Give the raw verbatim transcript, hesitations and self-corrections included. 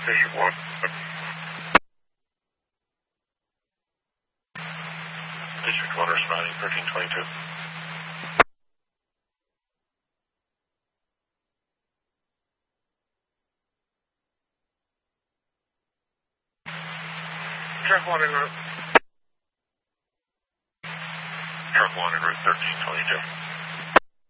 District one. District one responding, thirteen twenty-two. Truck one en route. Truck one en route, thirteen twenty-two.